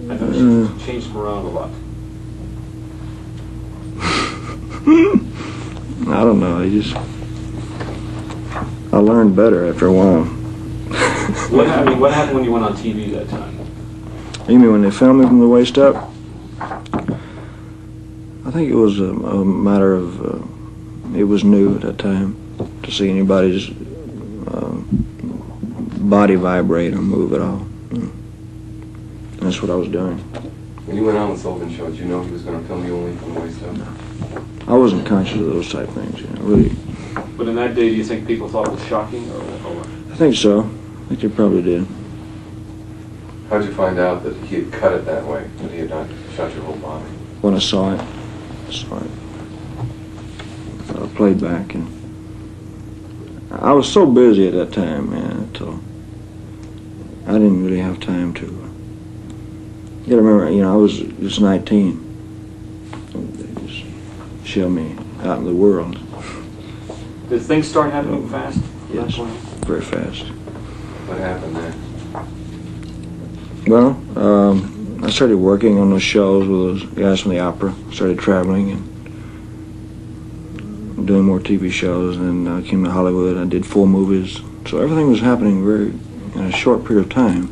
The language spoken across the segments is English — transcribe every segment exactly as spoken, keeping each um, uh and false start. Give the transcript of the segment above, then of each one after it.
I noticed you uh, changed them around a lot. I don't know. I just I learned better after a while. What happened? What happened when you went on T V that time? You mean when they filmed me from the waist up? I think it was a, a matter of uh, it was new at that time to see anybody's uh, body vibrate or move at all. And that's what I was doing. When you went on the Sullivan Show, did you know he was going to film you only from the waist up? No. I wasn't conscious of those type things, you know, really. But in that day, do you think people thought it was shocking, or, or? I think so. I think they probably did. How did you find out that he had cut it that way, that he had not shot your whole body? When I saw it, I saw it. I played back, and I was so busy at that time, man, until I didn't really have time to. You gotta remember, you know, I was just nineteen. They just showed me out in the world. Did things start happening fast? Yes, very fast. What happened there? Well, um, I started working on those shows with those guys from the opera. Started traveling and doing more T V shows, and I uh, came to Hollywood. I did full movies, so everything was happening very in a short period of time.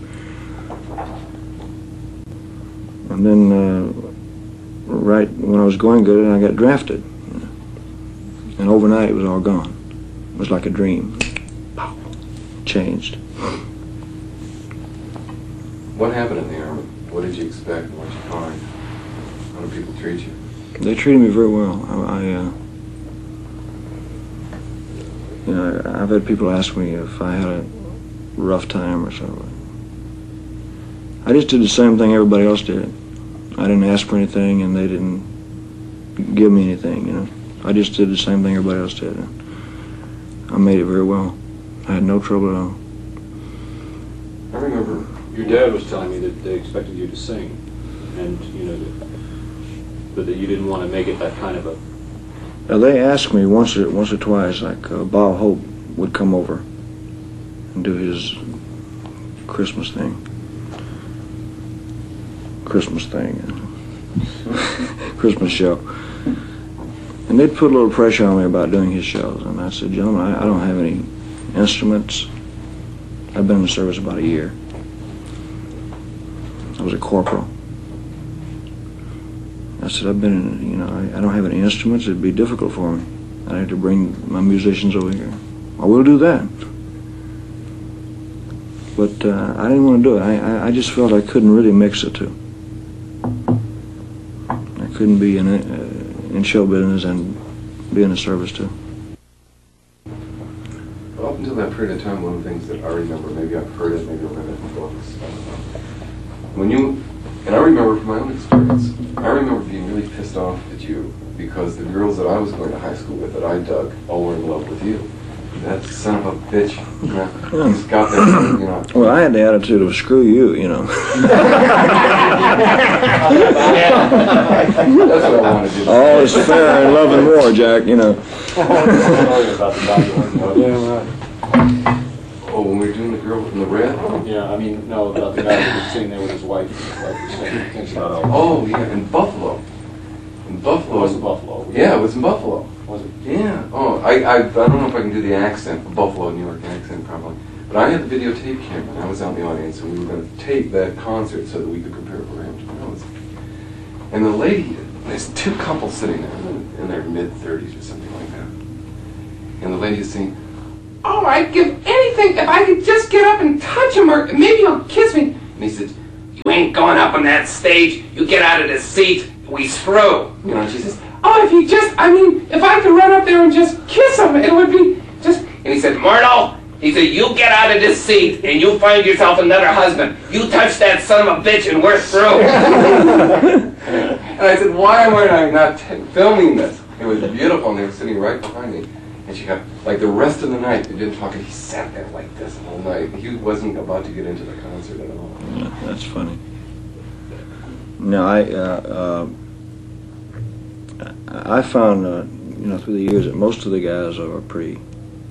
And then, uh, right when I was going good, I got drafted, and overnight it was all gone. It was like a dream. Pow. Changed. What happened in the Army? What did you expect and what did you find? How do people treat you? They treated me very well. I, I uh, you know, I've had people ask me if I had a rough time or something. I just did the same thing everybody else did. I didn't ask for anything, and they didn't give me anything, you know. I just did the same thing everybody else did. I made it very well. I had no trouble at all. I remember your dad was telling me that they expected you to sing, and you know, that, but that you didn't want to make it that kind of a. Now they asked me once or once or twice, like uh, Bob Hope would come over and do his Christmas thing. Christmas thing, Christmas show, and they'd put a little pressure on me about doing his shows, and I said, gentlemen, I, I don't have any instruments. I've been in the service about a year. I was a corporal. I said, I've been in, you know, I, I don't have any instruments. It'd be difficult for me. I'd have to bring my musicians over here. I will do that. But uh, I didn't want to do it. I, I, I just felt I couldn't really mix the two. I couldn't be in, uh, in show business and be in the service too. Well, up until that period of time, one of the things that I remember, maybe I've heard it, maybe I've read it in books, when you, and I remember from my own experience, I remember being really pissed off at you because the girls that I was going to high school with that I dug all were in love with you. That son of a bitch, you know, he's got that, you know. Well, I had the attitude of screw you, you know. That's what I wanted to do. All is fair in love and war, Jack, you know. Oh, when we were doing the girl in the red? Yeah, I mean, no, about the guy who was sitting there with his wife. His wife was oh, yeah, in Buffalo. In Buffalo. It was in Buffalo. Yeah, it was in Buffalo. Was it? Yeah. Oh, I, I, I don't know if I can do the accent, the Buffalo, New York accent, probably. But I had the videotape camera, and I was out in the audience, and we were going to tape that concert so that we could prepare for him. And the lady, there's two couples sitting there in their mid thirties or something like that. And the lady is saying, "Oh, I'd give anything if I could just get up and touch him, or maybe he'll kiss me." And he said, "You ain't going up on that stage. You get out of the seat. We screw." You know, and she says, "Oh, if he just, I mean, if I could run up there and just kiss him, it would be just..." And he said, "Myrtle," he said, "you get out of this seat and you find yourself another husband. You touch that son of a bitch and we're through." And I said, "Why am I not t filming this?" It was beautiful, and they were sitting right behind me. And she got, like the rest of the night, they didn't talk, and he sat there like this all night. He wasn't about to get into the concert at all. Yeah, that's funny. No, I, uh, uh, I found, uh, you know, through the years that most of the guys are pretty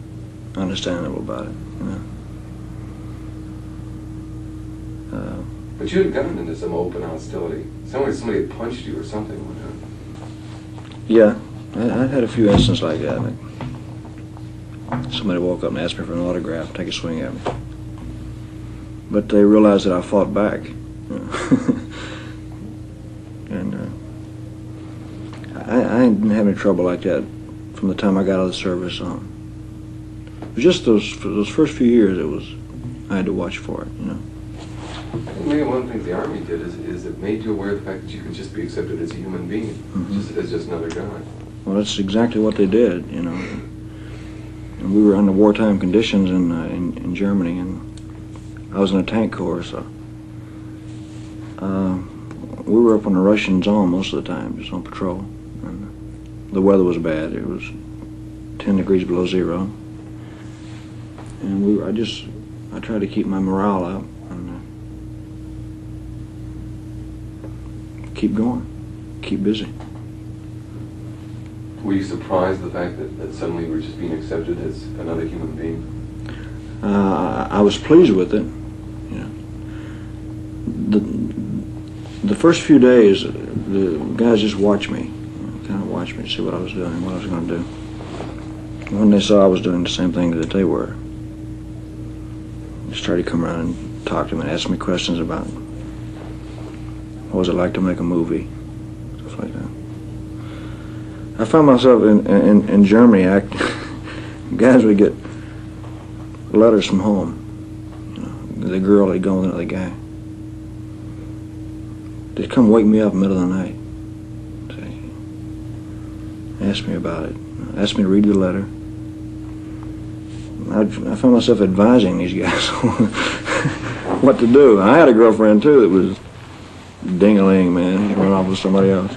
understandable about it, you know. Uh, But you had gotten into some open hostility. Somewhere somebody had punched you or something. Wasn't it? Yeah, I, I had a few instances like that. Like somebody woke up and asked me for an autograph, take a swing at me. But they realized that I fought back. and uh, I, I didn't have any trouble like that from the time I got out of the service on. It was just those for those first few years. It was I had to watch for it, you know. I think maybe one of the things the Army did is, is it made you aware of the fact that you could just be accepted as a human being, Mm-hmm. just as just another guy. Well, that's exactly what they did, you know. And we were under wartime conditions in uh, in, in Germany, and I was in a tank corps, so uh, we were up on the Russian zone most of the time, just on patrol. And the weather was bad; it was ten degrees below zero, and we were, I just I tried to keep my morale up and uh, keep going, keep busy. Were you surprised the fact that, that suddenly you were just being accepted as another human being? Uh, I was pleased with it. You know, the the first few days, the guys just watched me, you know, kind of watched me to see what I was doing, what I was going to do. When they saw I was doing the same thing that they were, just tried to come around and talk to me and ask me questions about what was it like to make a movie, stuff like that. I found myself in in, in Germany. I, guys would get letters from home. You know, the girl had gone with another guy. They'd come wake me up in the middle of the night. Say, ask me about it. Ask me to read the letter. I, I found myself advising these guys what to do. I had a girlfriend too that was ding-a-ling, man. She'd run off with somebody else.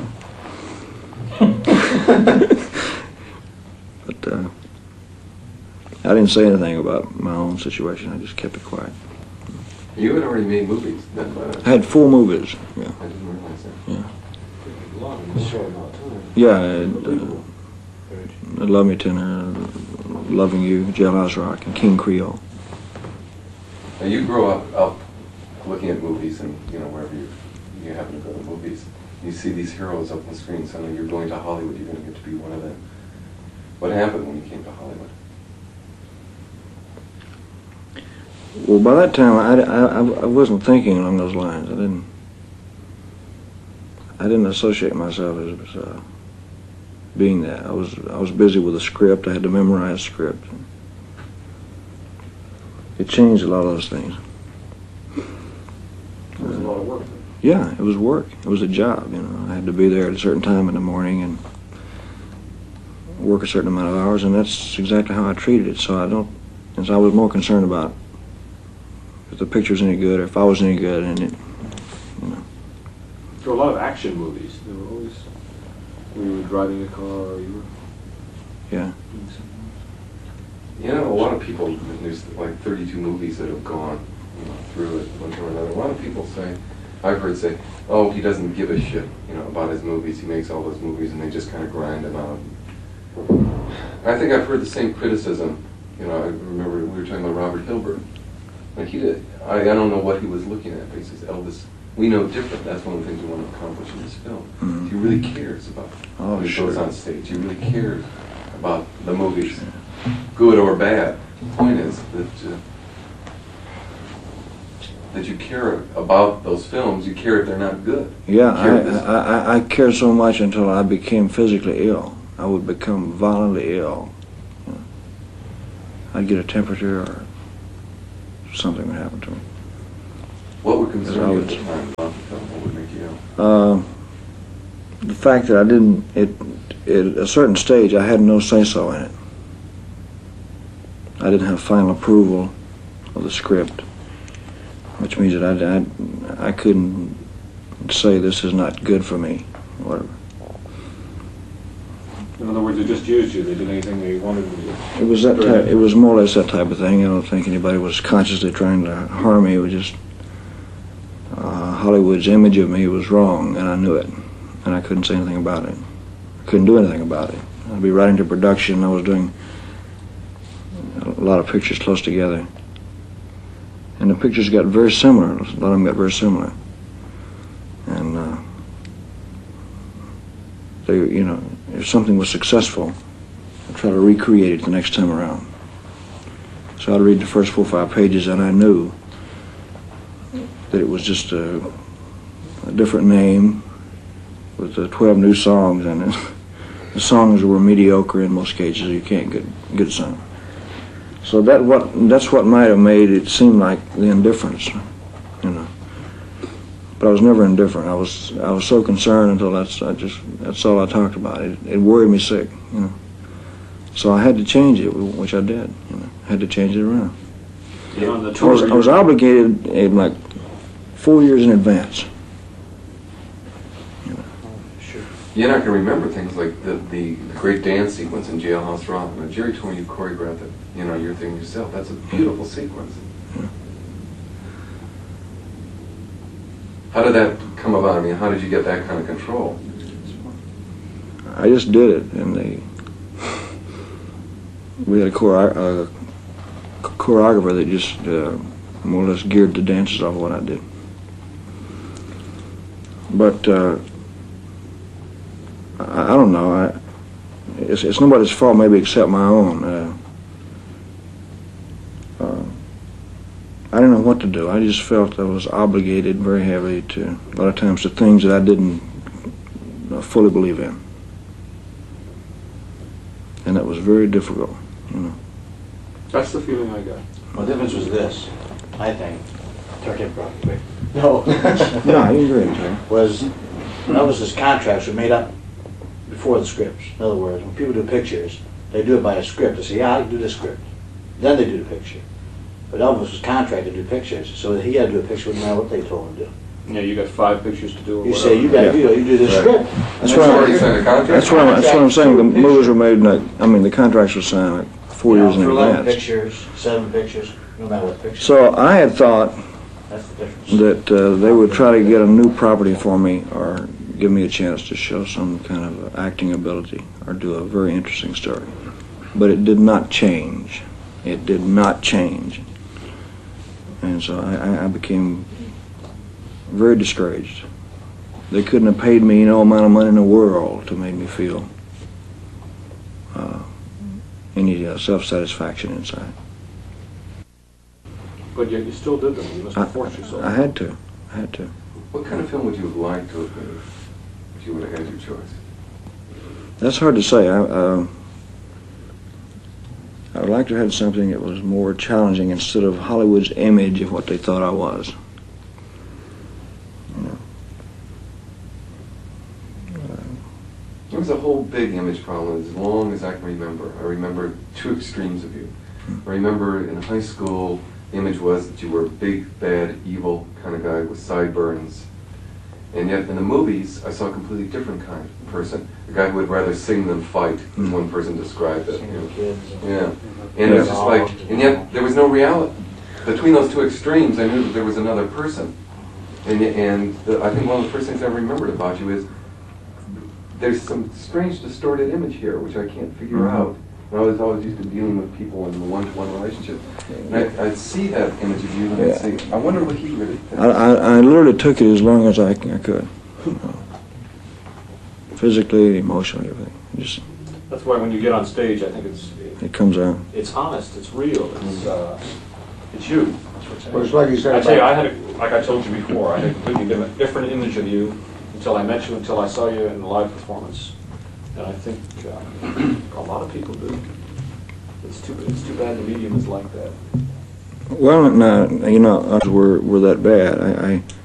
But uh, I didn't say anything about my own situation. I just kept it quiet. You had already made movies then, but I had four movies. Yeah, I didn't realize that. yeah, A lot in a short amount of time. yeah. And, uh, Love Me Tender, Loving You, Jailhouse Rock, and King Creole. Now you grow up, up looking at movies, and you know wherever you you happen to go to movies, you see these heroes up on the screen. Suddenly you're going to Hollywood. You're going to get to be one of them. What happened when you came to Hollywood? Well, by that time, I, I, I wasn't thinking along those lines. I didn't. I didn't associate myself as uh, being that. I was I was busy with a script. I had to memorize a script. It changed a lot of those things. It was a lot of work. Yeah, it was work. It was a job. You know, I had to be there at a certain time in the morning and work a certain amount of hours, and that's exactly how I treated it. So I don't. And so I was more concerned about if the picture was any good or if I was any good, and it, you know. There were a lot of action movies. There were always, when you were driving a car or you were Yeah. doing something. You know, a lot of people, there's like thirty-two movies that have gone, you know, through it one time or another. A lot of people say, I've heard say, oh, he doesn't give a shit, you know, about his movies. He makes all those movies and they just kind of grind them out. I think I've heard the same criticism. You know, I remember we were talking about Robert Hilbert. Like he did, I, I don't know what he was looking at, but he says, Elvis, we know different. That's one of the things we want to accomplish in this film. Mhm. He really cares about Oh, when he sure. goes on stage. He really cares about the movies, good or bad. The point is that uh, that you care about those films. You care if they're not good. Yeah, You care I, if this- I, I, I cared so much until I became physically ill. I would become violently ill. You know. I'd get a temperature or something would happen to me. What would concern you at the Because time about the film? What would make you ill? Uh, the fact that I didn't, it, at a certain stage, I had no say-so in it. I didn't have final approval of the script, which means that I, I, I couldn't say this is not good for me, or whatever. In other words, they just used you. They did anything they wanted to do. It was that type, it was more or less that type of thing. I don't think anybody was consciously trying to harm me. It was just uh, Hollywood's image of me was wrong, and I knew it, and I couldn't say anything about it. I couldn't do anything about it. I'd be writing to production. I was doing a lot of pictures close together, and the pictures got very similar. A lot of them got very similar, and uh, they, you know, if something was successful, I'd try to recreate it the next time around. So I'd read the first four or five pages, and I knew that it was just a, a different name with uh, twelve new songs, and it, the songs were mediocre in most cases. You can't get get some. So that what that's what might have made it seem like the indifference, you know. But I was never indifferent. I was I was so concerned until that's I just that's all I talked about. It, it worried me sick, you know. So I had to change it, which I did. You know, I had to change it around. You know, on the I tour, was, I was obligated in like four years in advance. You're not going to remember things like the, the, the great dance sequence in Jailhouse Rock. Now, Jerry told me you choreographed it. You know, you're thinking yourself. That's a beautiful sequence. Yeah. How did that come about? I mean, how did you get that kind of control? I just did it, and they we had a, chore, a choreographer that just uh, more or less geared the dances off of what I did. But uh, I, I don't know. I, it's, it's nobody's fault, maybe except my own. Uh, uh, I didn't know what to do. I just felt I was obligated very heavily to a lot of times to things that I didn't uh, fully believe in, and that was very difficult. You know. that's the feeling I got. Well, the difference was this, I think. Turn it real quick. No. No, you agree, Jerry. Was Elvis's contracts were made up before the scripts. In other words, when people do pictures, they do it by a script. They say, yeah, I can do this script. Then they do the picture. But Elvis was contracted to do pictures, so he had to do a picture no matter what they told him to do. Yeah, you got five pictures to do. Or You whatever. say, you got to Yeah. do you do this Right. script. That's You what already I'm, signed a contract? that's what I'm, that's what I'm saying. The movies were made, like, I mean, the contracts were signed like four You know, years in for eleven advance. pictures, seven pictures, no matter what picture. So I had thought That's the difference. that uh, they would try to get a new property for me or give me a chance to show some kind of acting ability or do a very interesting story. But it did not change. It did not change. And so I, I- I became very discouraged. They couldn't have paid me no amount of money in the world to make me feel uh, any uh, self-satisfaction inside. But yet you still did them. You must I, have forced yourself. I had to. I had to. What kind of film would you have liked to have made if you would have had your choice? That's hard to say. I, uh, I would like to have had something that was more challenging instead of Hollywood's image of what they thought I was. You know. There was a whole big image problem as long as I can remember. I remember two extremes of you. I remember in high school, the image was that you were a big, bad, evil kind of guy with sideburns. And yet in the movies, I saw a completely different kind of person. A guy who would rather sing than fight, as one person described it. You know. Kids. Yeah. And it was just like, and yet there was no reality. Between those two extremes, I knew that there was another person. And, y- and the, I think one of the first things I remembered about you is there's some strange distorted image here, which I can't figure Mhm. out. And I was always used to dealing with people in a one-to-one relationship. And I, I'd see that image of you and I'd Yeah. say, I wonder what he really thinks. I, I, I literally took it as long as I, I could. You know. Physically, emotionally, everything. Just, That's why when you get on stage, I think it's it comes out. it's honest, it's real, it's uh, it's you. Well, it's like you said I tell you, I about, had, a, like I told you before, I had a completely different, different image of you until I met you, until I saw you in a live performance. And I think uh, a lot of people do. It's too, it's too bad the medium is like that. Well, no, you know, us were, were that bad. I, I